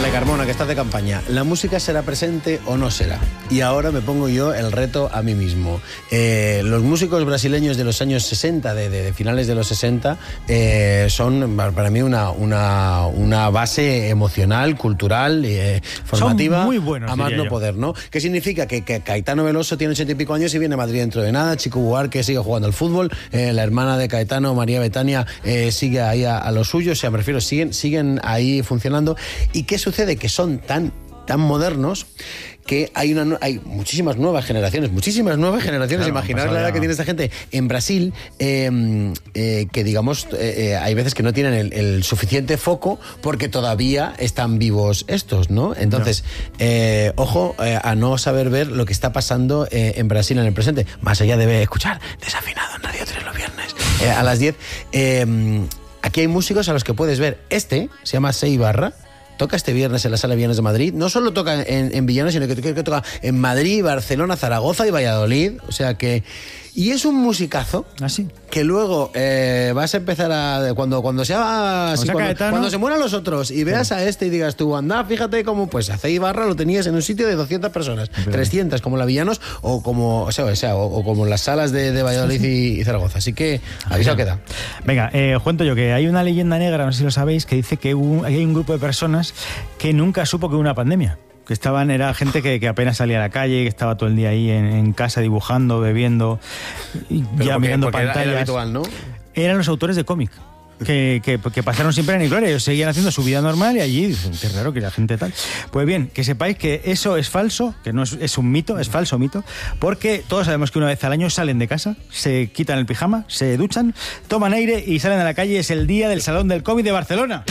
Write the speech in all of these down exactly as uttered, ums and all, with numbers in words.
Ale Carmona, que estás de campaña. ¿La música será presente o no será? Y ahora me pongo yo el reto a mí mismo. Eh, los músicos brasileños de los años sesenta, de, de, de finales de los sesenta, eh, son para mí una, una, una base emocional, cultural, eh, formativa. Son muy buenos, a más no yo. poder, ¿no? ¿Qué significa? Que, que Caetano Veloso tiene ochenta y pico años y viene a Madrid dentro de nada. Chico Buarque sigue jugando al fútbol. Eh, la hermana de Caetano, María Betania, eh, sigue ahí a, a lo suyo. O sea, me refiero, siguen, siguen ahí funcionando. ¿Y qué sucede? Que son tan, tan modernos que hay, una, hay muchísimas nuevas generaciones, muchísimas nuevas generaciones. Claro, Imaginar la edad ya. que tiene esta gente. En Brasil, eh, eh, que digamos, eh, eh, hay veces que no tienen el, el suficiente foco porque todavía están vivos estos, ¿no? Entonces, no. Eh, ojo eh, a no saber ver lo que está pasando eh, en Brasil en el presente. Más allá de escuchar Desafinado en Radio tres los viernes eh, a las diez. Eh, aquí hay músicos a los que puedes ver. Este se llama Seibarra. Toca este viernes en la Sala Villanos de Madrid. No solo toca en, en Villanos, sino que, que, que toca en Madrid, Barcelona, Zaragoza y Valladolid. O sea que... Y es un musicazo. ¿Ah, sí? Que luego eh, vas a empezar a... Cuando, cuando, sea, sí, cuando, cuando se mueran los otros y veas sí. a este y digas tú, anda, fíjate cómo pues a Seibarra lo tenías en un sitio de doscientas personas. Pero... trescientas como la Villanos o como, o sea, o, sea, o, o como las salas de, de Valladolid sí, sí. Y, y Zaragoza. Así que ahí se queda. Venga, eh, os cuento yo que hay una leyenda negra, no sé si lo sabéis, que dice que hubo, hay un grupo de personas que nunca supo que hubo una pandemia. Que estaban, era gente que, que apenas salía a la calle, que estaba todo el día ahí en, en casa dibujando, bebiendo, y ya mirando pantallas. Era, era habitual, ¿no? Eran los autores de cómic. Que, que, que pasaron siempre en gloria, ellos seguían haciendo su vida normal y allí dicen, qué raro que la gente tal. Pues bien, que sepáis que eso es falso, que no es, es un mito, es falso mito, porque todos sabemos que una vez al año salen de casa, se quitan el pijama, se duchan, toman aire y salen a la calle. Es el día del Salón del Cómic de Barcelona.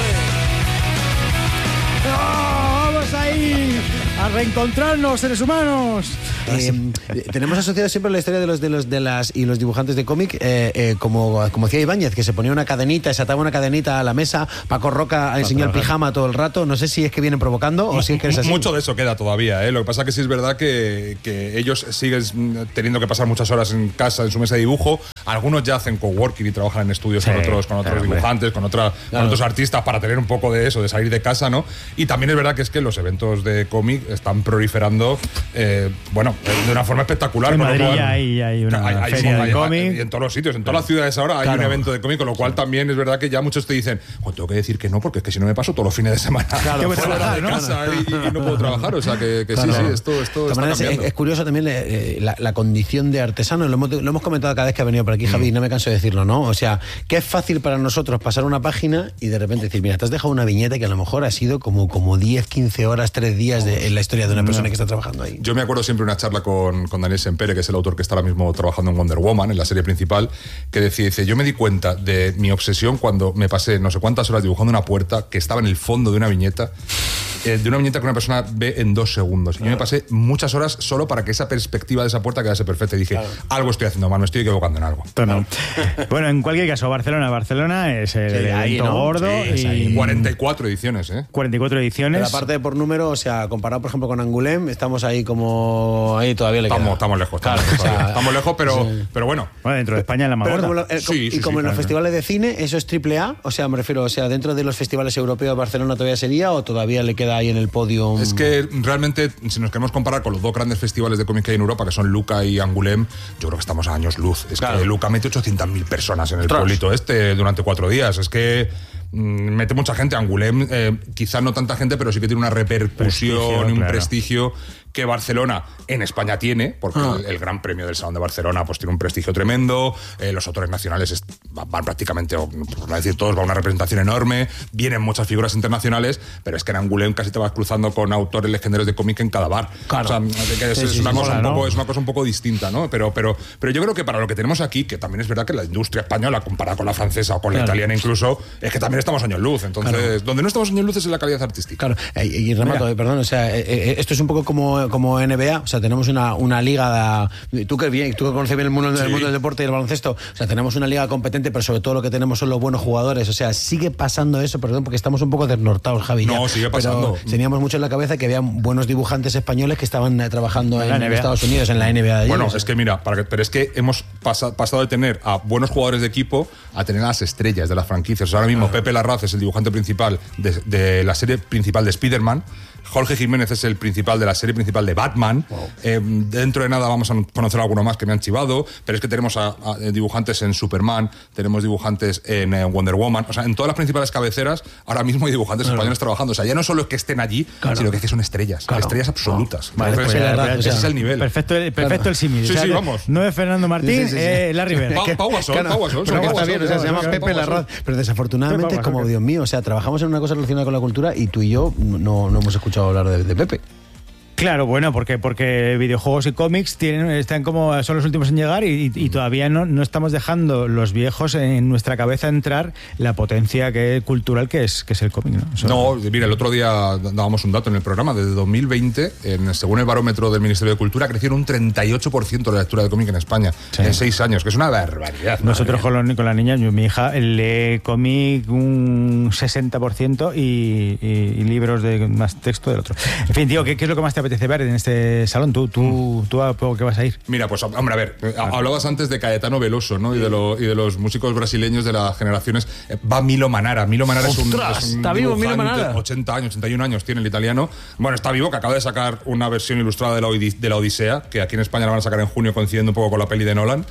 Ahí a reencontrarnos, seres humanos. Eh, tenemos asociado siempre la historia de los de los de las y los dibujantes de cómic eh, eh, como como decía Ibáñez, que se ponía una cadenita, se ataba una cadenita a la mesa. Paco Roca a enseñar el pijama todo el rato. No sé si es que vienen provocando o si es que es así. Mucho de eso queda todavía, ¿eh? Lo que pasa es que sí es verdad que, que ellos siguen teniendo que pasar muchas horas en casa en su mesa de dibujo. Algunos ya hacen coworking y trabajan en estudios sí, con otros con otros claro, dibujantes, con, otra, claro. con otros artistas para tener un poco de eso, de salir de casa, ¿no? Y también es verdad que es que los eventos de cómic están proliferando, eh, bueno, de una forma espectacular. En Madrid cual, hay, hay una hay, hay, feria hay, de cómic. Y en todos los sitios, en todas las ciudades ahora hay claro. un evento de cómic, con lo cual también es verdad que ya muchos te dicen, pues tengo que decir que no, porque es que si no me paso todos los fines de semana claro, fuera trabajar, de ¿no? casa y, y no puedo trabajar. O sea que, que claro. sí, sí, esto, esto está maneras, cambiando. Es, es curioso también eh, la, la condición de artesano, lo hemos, lo hemos comentado cada vez que ha venido por aquí, Javi, mm. no me canso de decirlo, ¿no? O sea, que es fácil para nosotros pasar una página y de repente decir, mira, te has dejado una viñeta que a lo mejor ha sido como, como diez, quince horas, tres días de, en la historia de una persona no. que está trabajando ahí. Yo me acuerdo siempre una charla con, con Daniel Sempere, que es el autor que está ahora mismo trabajando en Wonder Woman, en la serie principal, que decía, dice, yo me di cuenta de mi obsesión cuando me pasé no sé cuántas horas dibujando una puerta que estaba en el fondo de una viñeta, eh, de una viñeta que una persona ve en dos segundos. Y yo me pasé muchas horas solo para que esa perspectiva de esa puerta quedase perfecta. Y dije, claro. algo estoy haciendo mal, me estoy equivocando en algo. No. Bueno, en cualquier caso, Barcelona, Barcelona es el sí, evento ahí, ¿no? gordo. Sí, y cuarenta y cuatro ediciones, ¿eh? cuarenta y cuatro ediciones. Pero aparte por número, o sea, comparado por ejemplo con Angoulême, estamos ahí como... Ahí todavía le queda. Estamos, estamos lejos, estamos, claro, lejos, o sea, estamos lejos, pero, sí. pero bueno. Bueno, dentro de España es la más gorda. Como lo, eh, sí, sí, y como sí, en los claro. festivales de cine, ¿eso es triple A? O sea, me refiero, o sea, dentro de los festivales europeos, Barcelona todavía sería, o todavía le queda ahí en el podio. Es que realmente, si nos queremos comparar con los dos grandes festivales de cómic que hay en Europa, que son Luca y Angoulême, yo creo que estamos a años luz. Es claro. que Luca mete ochocientas mil personas en el Tras. pueblito este durante cuatro días. Es que mmm, mete mucha gente. Angoulême, eh, quizás no tanta gente, pero sí que tiene una repercusión y un claro. prestigio que Barcelona en España tiene, porque ah. el, el Gran Premio del Salón de Barcelona pues tiene un prestigio tremendo, eh, los autores nacionales est- van, van prácticamente, por no decir todos, va una representación enorme, vienen muchas figuras internacionales, pero es que en Angoulême casi te vas cruzando con autores legendarios de cómic en cada bar. Claro. O sea, que es, sí, es, sí, una sí, cosa mola, un poco, ¿no? es una cosa un poco distinta, ¿no? Pero, pero, pero yo creo que para lo que tenemos aquí, que también es verdad que la industria española, comparada con la francesa o con claro. la italiana incluso, es que también estamos años luz. Entonces, claro. donde no estamos años luz es en la calidad artística. Claro, y, y remato, eh, perdón, o sea, eh, eh, esto es un poco como como, como N B A, o sea, tenemos una, una liga, de, tú que bien, tú que conoces bien el mundo, sí. el mundo del deporte y el baloncesto, o sea, tenemos una liga competente, pero sobre todo lo que tenemos son los buenos jugadores, o sea, sigue pasando eso, perdón, porque estamos un poco desnortados, Javi. No, ya, sigue pasando. Pero teníamos mucho en la cabeza que había buenos dibujantes españoles que estaban eh, trabajando en, en Estados Unidos, en la N B A. De bueno, ellos. es que mira, para que, pero es que hemos pasa, pasado de tener a buenos jugadores de equipo a tener a las estrellas de las franquicias. O sea, ahora mismo ah. Pepe Larraz es el dibujante principal de, de la serie principal de Spider-Man. Jorge Jiménez es el principal de la serie principal de Batman. Wow. Eh, dentro de nada vamos a conocer a alguno más que me han chivado, pero es que tenemos a, a dibujantes en Superman, tenemos dibujantes en eh, Wonder Woman, o sea, en todas las principales cabeceras ahora mismo hay dibujantes claro. españoles trabajando. O sea, ya no solo es que estén allí, claro. sino que, es que son estrellas, claro. estrellas absolutas. Oh. Vale, pues, Entonces, pues, ese es el nivel. Perfecto, perfecto claro. el símil. Sí, o sea, sí, vamos. No es Fernando Martín, sí, sí, sí. Eh, Larry Bird. Pa, Pau Gasol, Pau Gasol. Pero está bien, o sea, se llama Pepe Larraz, pero desafortunadamente, como Dios mío, o sea, trabajamos en una cosa relacionada con la cultura y tú y yo no, no hemos escuchado hablar de, de Pepe. Claro, bueno, porque porque videojuegos y cómics tienen están como son los últimos en llegar y, y todavía no, no estamos dejando los viejos en nuestra cabeza entrar la potencia que cultural que es que es el cómic, ¿no? Eso no, mira, el otro día dábamos un dato en el programa, desde dos mil veinte, en, según el barómetro del Ministerio de Cultura, crecieron un treinta y ocho por ciento de la lectura de cómic en España sí. en seis años, que es una barbaridad. Nosotros con, los, con la niña, yo, mi hija lee cómic un sesenta por ciento y, y, y libros de más texto del otro. En fin, tío, ¿qué, qué es lo que más te apetece ver en este salón? ¿Tú, tú, tú a poco que vas a ir? Mira, pues hombre, a ver, hablabas antes de Caetano Veloso, ¿no? Y de, lo, y de los músicos brasileños de las generaciones. Va Milo Manara. Milo Manara es un, ¡Ostras! es un ¿Está vivo Milo Manara? ochenta años, ochenta y un años tiene el italiano. Bueno, está vivo, que acaba de sacar una versión ilustrada de la, Odis- de la Odisea, que aquí en España la van a sacar en junio, coincidiendo un poco con la peli de Nolan.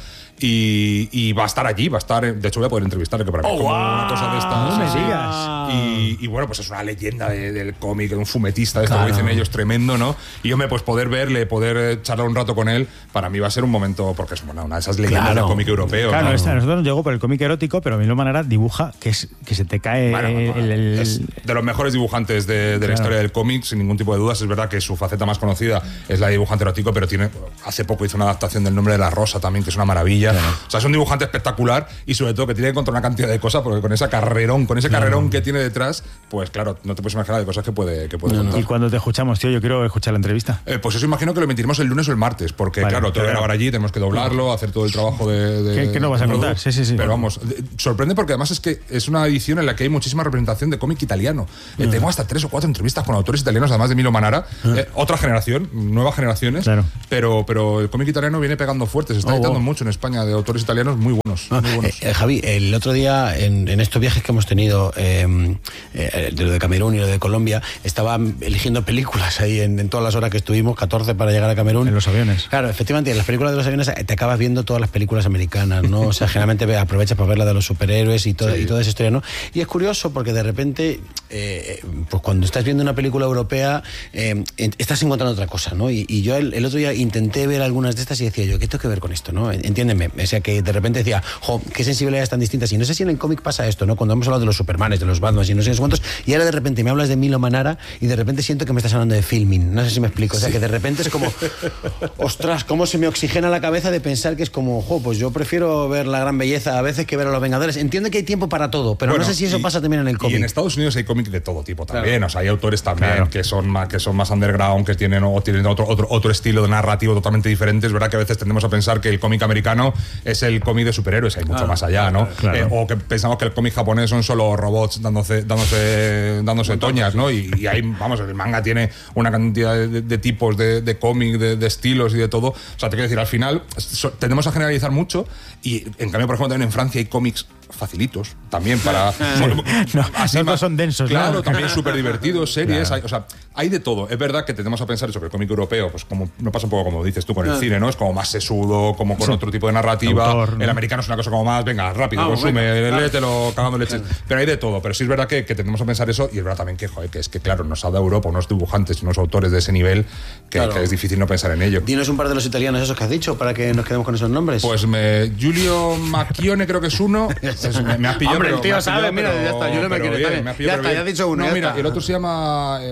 Y, y va a estar allí, va a estar. De hecho, voy a poder entrevistarle, que para mí oh, es como wow. una cosa de estas. No me sí, digas. Y, y bueno, pues es una leyenda de, del cómic, de un fumetista, de esto claro. que dicen ellos, tremendo, ¿no? Y yo me pues poder verle, poder charlar un rato con él, para mí va a ser un momento, porque es bueno, una de esas leyendas claro. del cómic europeo. Claro, ¿no? Esta, a nosotros nos llegó por el cómic erótico, pero Milo Manara dibuja que, es, que se te cae bueno, el, el, es de los mejores dibujantes de, de claro. la historia del cómic, sin ningún tipo de dudas. Es verdad que su faceta más conocida es la de dibujante erótico, pero tiene hace poco hizo una adaptación del Nombre de la Rosa también, que es una maravilla. Claro. O sea, es un dibujante espectacular y sobre todo que tiene que encontrar una cantidad de cosas, porque con esa carrerón, con ese claro. carrerón que tiene detrás, pues claro, no te puedes imaginar de cosas que puede, que puede no, contar. Y cuando te escuchamos, tío, yo quiero escuchar la entrevista. Eh, pues eso imagino que lo emitiremos el lunes o el martes, porque vale, claro, tengo que grabar allí, tenemos que doblarlo, hacer todo el trabajo de... de ¿Qué, qué no vas a contar? Sí, sí, sí. Pero vamos, sorprende porque además es que es una edición en la que hay muchísima representación de cómic italiano. Eh, uh-huh. Tengo hasta tres o cuatro entrevistas con autores italianos, además de Milo Manara. Uh-huh. Eh, otra generación, nuevas generaciones, claro. pero, pero el cómic italiano viene pegando fuerte, se está oh, editando wow. mucho en España de autores italianos muy buenos. Ah, muy buenos. Eh, eh, Javi, el otro día en, en estos viajes que hemos tenido, eh, eh, de lo de Camerún y lo de Colombia, estaba eligiendo películas ahí en, en todas las horas que estuvimos, catorce para llegar a Camerún. En los aviones. Claro, efectivamente, en las películas de los aviones te acabas viendo todas las películas americanas, ¿no? O sea, generalmente aprovechas para ver la de los superhéroes y, todo, sí. y toda esa historia, ¿no? Y es curioso porque de repente, eh, pues cuando estás viendo una película europea, eh, estás encontrando otra cosa, ¿no? Y, y yo el, el otro día intenté ver algunas de estas y decía yo, ¿qué tengo que ver con esto, no? Entiéndeme, o sea, que de repente decía, jo, qué sensibilidades tan distintas. Y no sé si en el cómic pasa esto, ¿no? Cuando hemos hablado de los Supermanes, de los Batman y no sé cuántos, y ahora de repente me hablas de Milo Manara y de repente siento que me estás hablando de filming. No sé si me explico. O sea, sí. que de repente es como, ostras, cómo se me oxigena la cabeza de pensar que es como, jo, pues yo prefiero ver La Gran Belleza a veces que ver a Los Vengadores. Entiendo que hay tiempo para todo, pero bueno, no sé si eso y, pasa también en el cómic. Y en Estados Unidos hay cómic de todo tipo también. Claro. O sea, hay autores también claro. que son más, que son más underground, que tienen, o tienen otro, otro, otro estilo de narrativo totalmente diferente. Es verdad que a veces tendemos a pensar que el cómic americano es el cómic de superhéroes, hay mucho ah, más allá, ¿no? Claro. Eh, o que pensamos que el cómic japonés son solo robots dándose, dándose, dándose toñas, ¿no? Y, y ahí, vamos, el manga tiene una cantidad de, de tipos de, de cómic, de, de estilos y de todo. O sea, te quiero decir, al final so, tendemos a generalizar mucho y, en cambio, por ejemplo, también en Francia hay cómics facilitos también para bueno, no, así no, no son densos, claro, ¿no? también súper divertidos, series, claro. hay, o sea, hay de todo. Es verdad que tendemos a pensar eso, que el cómic europeo, pues como no pasa un poco como dices tú con el cine, ¿no? Es como más sesudo, como con sí. otro tipo de narrativa. Autor, ¿no? El americano es una cosa como más, venga, rápido, ah, consume, venga, léetelo, cagando leches. Claro. Pero hay de todo, pero sí es verdad que, que tendemos a pensar eso y es verdad también que, joder, que es que claro, nos ha dado Europa unos dibujantes, unos autores de ese nivel que, claro. que es difícil no pensar en ello. Dinos un par de los italianos esos que has dicho para que nos quedemos con esos nombres. Pues me, Giulio Macchione creo que es uno. Es, me, me has pillado. Hombre, el tío sabe, mira, ya está, yo no me quiero. Bien, me ya está, ya has dicho uno. No, ya mira, está. el otro se llama. Eh,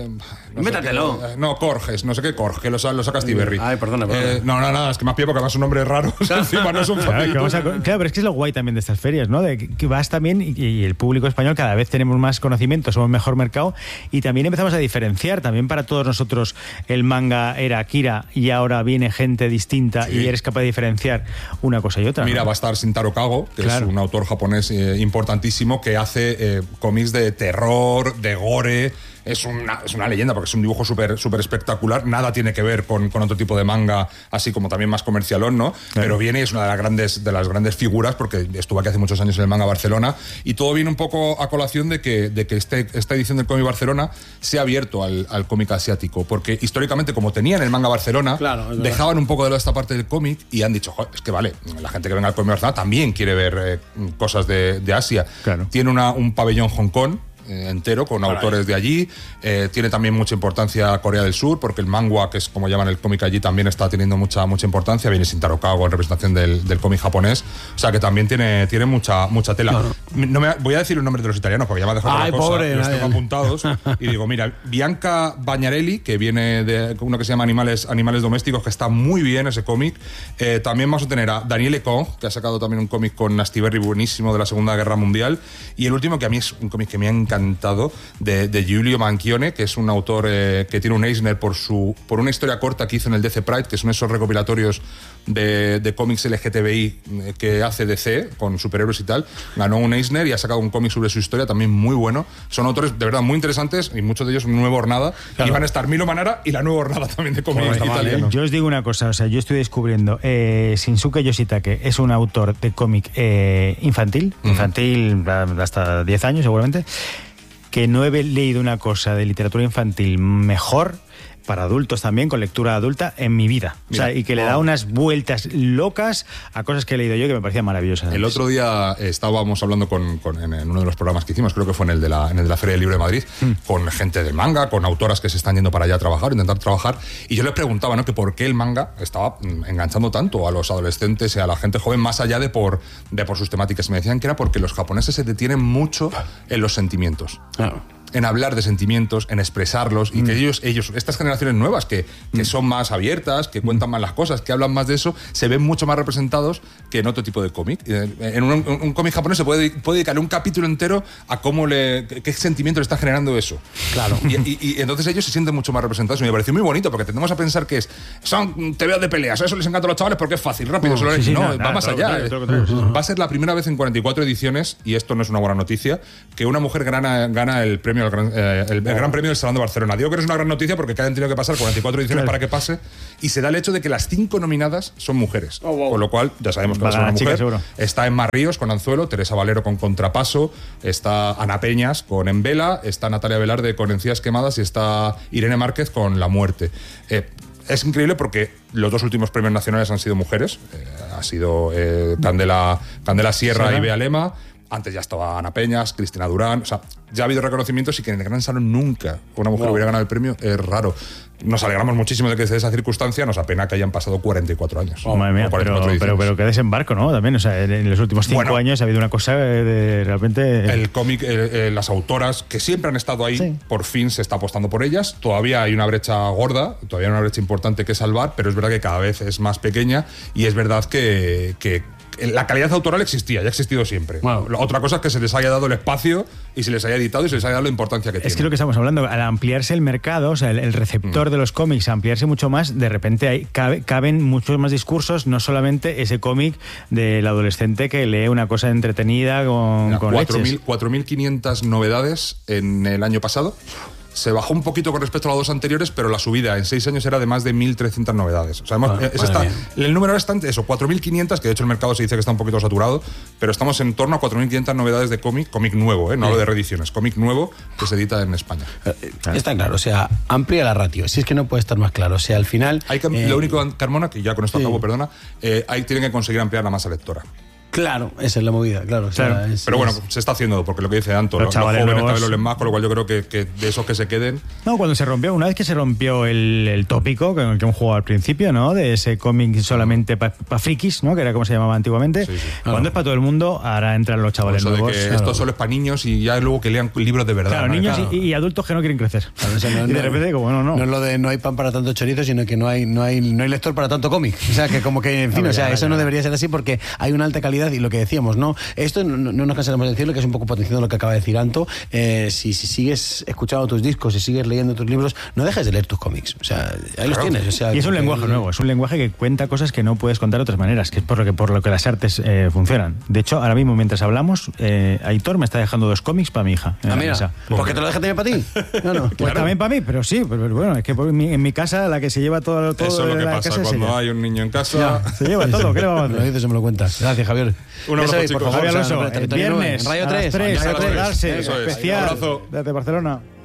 No Métatelo. Sé qué, no, Corges, no sé qué Corge, que lo, lo sacas Tiberri. Ay, perdona, perdona. Eh, no, no, nada, es que me has pillado porque además son nombres raros. Encima no son Claro, fáciles. que vamos a- claro, pero es que es lo guay también de estas ferias, ¿no? De que, que vas también y, y el público español cada vez tenemos más conocimiento, somos mejor mercado y también empezamos a diferenciar. También para todos nosotros el manga era Akira y ahora viene gente distinta Sí. y eres capaz de diferenciar una cosa y otra. Mira, ¿no? va a estar Shintaro Kago, que Claro. es un autor japonés eh, importantísimo que hace eh, cómics de terror, de gore. Es una, es una leyenda porque es un dibujo súper súper espectacular. Nada tiene que ver con, con otro tipo de manga, así como también más comercialón, ¿no? Claro. Pero viene y es una de las grandes de las grandes figuras porque estuvo aquí hace muchos años en el Manga Barcelona y todo viene un poco a colación de que, de que este, esta edición del Cómic Barcelona se ha abierto al, al cómic asiático porque históricamente como tenían el Manga Barcelona, Claro, es verdad. dejaban un poco de lado esta parte del cómic y han dicho, "Joder, es que vale, la gente que venga al Cómic Barcelona también quiere ver eh, cosas de, de Asia". Claro. Tiene una, un pabellón Hong Kong eh, entero con Caray. autores de allí. Eh, tiene también mucha importancia Corea del Sur porque el manga, que es como llaman el cómic allí, también está teniendo mucha mucha importancia. Viene Shintaro Kago en representación del, del cómic japonés. O sea que también tiene, tiene mucha mucha tela. Claro. No me, voy a decir los nombres de los italianos porque ya me ha dejado Ay, la cosa. pobre, Los ay, tengo ay. apuntados. Y digo, mira, Bianca Bagnarelli, que viene de uno que se llama Animales, Animales Domésticos, que está muy bien ese cómic. Eh, también vamos a tener a Daniele Kong, que ha sacado también un cómic con Astiberri buenísimo de la Segunda Guerra Mundial. Y el último, que a mí es un cómic que me ha encantado, de, de Giulio Manchione, que es un autor eh, que tiene un Eisner por, su, por una historia corta que hizo en el D C Pride, que son esos recopilatorios de, de cómics L G T B I eh, que hace D C con superhéroes y tal. Ganó un Eisner y ha sacado un cómic sobre su historia también muy bueno. Son autores de verdad muy interesantes y muchos de ellos Nueva Hornada. Claro. Y van a estar Milo Manara y la Nueva Hornada también de cómic Joder, está mal, italiano. ¿eh? Yo os digo una cosa, o sea, yo estoy descubriendo, eh, Shinsuke Yoshitake es un autor de cómic eh, infantil, Ujú. infantil hasta diez años seguramente, que no he leído una cosa de literatura infantil mejor para adultos también, con lectura adulta, en mi vida. O sea, Mira, y que le da wow. unas vueltas locas a cosas que he leído yo que me parecían maravillosas. El otro día estábamos hablando con, con- en, en uno de los programas que hicimos, creo que fue en el de la, en el de la Feria del Libro de Madrid, con gente del manga, con autoras que se están yendo para allá a trabajar, intentar trabajar, y yo les preguntaba, ¿no?, que por qué el manga estaba mm, enganchando tanto a los adolescentes y a la gente joven, más allá de por, de por sus temáticas. Me decían que era porque los japoneses se detienen mucho en los sentimientos. Claro. En hablar de sentimientos, en expresarlos, y que ellos, ellos, estas generaciones nuevas que, que son más abiertas, que cuentan más las cosas, que hablan más de eso, se ven mucho más representados que en otro tipo de cómic. Eh, En un, un- un cómic japonés se puede, puede dedicarle un capítulo entero a cómo le, qué, qué sentimiento le está generando eso. Claro. Y, y- y entonces ellos se sienten mucho más representados. Y me pareció muy bonito, porque tendemos a pensar que es, son tebeos de peleas, eso les encanta a los chavales porque es fácil, rápido. Oh, se lo- sí, sí, no, nada, va nada, más todo lo allá. contrario, todo lo contrario, sí, sí. Va a ser la primera vez en cuarenta y cuatro ediciones, y esto no es una buena noticia, que una mujer gana, gana el premio al gran, eh, el, el Gran Premio del Salón de Barcelona. Digo que no es una gran noticia porque que hayan tenido que pasar cuarenta y cuatro ediciones Claro. para que pase, y se da el hecho de que las cinco nominadas son mujeres. Oh, wow. Con lo cual, ya sabemos que va a Va a ser una ganar chica, mujer. seguro. Está Emma Ríos con Anzuelo, Teresa Valero con Contrapaso, está Ana Peñas con En Vela, está Natalia Velarde con Encías Quemadas y está Irene Márquez con La Muerte. Eh, es increíble porque los dos últimos premios nacionales han sido mujeres. Eh, ha sido eh, Candela, Candela Sierra Sierra. y Bea Lema. Antes ya estaba Ana Peñas, Cristina Durán. O sea, ya ha habido reconocimientos, y que en el Gran Salón nunca una mujer Wow. hubiera ganado el premio es raro. Nos alegramos muchísimo de que se dé esa circunstancia. Nos apena que hayan pasado cuarenta y cuatro años. Oh, madre mía, O cuarenta y pero, cuatro pero, ediciones. pero qué desembarco, ¿no? También, o sea, en, en los últimos cinco Bueno. años ha habido una cosa de realmente... El cómic, eh, eh, las autoras que siempre han estado ahí, Sí. por fin se está apostando por ellas. Todavía hay una brecha gorda, todavía hay una brecha importante que salvar, pero es verdad que cada vez es más pequeña, y es verdad que, que la calidad autoral existía, ya ha existido siempre. Wow. La otra cosa es que se les haya dado el espacio y se les haya editado y se les haya dado la importancia que Es tiene. que lo que estamos hablando, al ampliarse el mercado, o sea, el, el receptor Mm. de los cómics, ampliarse mucho más, de repente hay, cabe- caben muchos más discursos, no solamente ese cómic del adolescente que lee una cosa entretenida con, Mira, con cuatro leches. mil cuatro mil quinientas novedades en el año pasado. Se bajó un poquito con respecto a los dos anteriores, pero la subida en seis años era de más de mil trescientas novedades. O sea, hemos- Ah, es madre esta- mía. el número es tanto, eso, cuatro mil quinientas, que de hecho el mercado se dice que está un poquito saturado, pero estamos en torno a cuatro mil quinientas novedades de cómic, cómic nuevo, ¿eh? No hablo de reediciones, cómic nuevo que se edita en España. Eh, Está claro, o sea, amplia la ratio. Si es que no puede estar más claro. O sea, al final. Hay que, eh, lo único, Carmona, que ya con esto sí. acabo, perdona, eh, ahí tienen que conseguir ampliar la masa lectora. Claro, esa es la movida, claro. O sea, Claro. es- Pero bueno, es- se está haciendo, porque lo que dice Anto, Los los, los chavales jóvenes nuevos- cada vez lo leen más, con lo cual yo creo que, que de esos que se queden. No, cuando se rompió, una vez que se rompió el, el tópico con el que hemos jugado al principio, ¿no? De ese cómic solamente para pa frikis, ¿no? Que era como se llamaba antiguamente. Sí, sí. Cuando Claro. es para todo el mundo, ahora entran los Por chavales eso de nuevos. que Claro. esto solo es para niños y ya luego que lean libros de verdad. Claro, ¿no? niños Claro. y, y adultos que no quieren crecer. Claro, o sea, no- y de no- repente, como, no, no. No es lo de no hay pan para tanto chorizo, sino que no hay, no hay, no hay lector para tanto cómic. O sea, que como que, en fin, No, o sea, ya, eso ya. no debería ser así porque hay una alta calidad y lo que decíamos, ¿no? Esto no, no nos cansaremos de decirlo, que es un poco potenciando lo que acaba de decir Anto. Eh, si, si sigues escuchando tus discos, si sigues leyendo tus libros, no dejes de leer tus cómics. O sea, ahí los Claro. tienes. O sea, Y es un que- lenguaje nuevo, es un lenguaje que cuenta cosas que no puedes contar de otras maneras, que es por lo que, por lo que las artes eh, funcionan. De hecho, ahora mismo, mientras hablamos, eh, Aitor me está dejando dos cómics para mi hija. en Ah, la mira, mesa. ¿por qué te lo dejas también para ti? No, no. Pues también para mí, pero sí, pero bueno, es que por mi- en mi casa la que se lleva todo, todo Eso es lo de que la pasa casa es cuando ella. hay un niño en casa. Ya, se lleva todo, ¿qué le vamos a Me lo hacer? dices o me lo cuentas. Gracias, Javier. Un Ya abrazo, sabéis, por chicos. favor, Javier o sea, Alonso, nombre, el Territorio nueve, viernes en Radio a las tres. tres, Mañana a a las tres. quedarse, Eso es. especial Abrazo. desde Barcelona.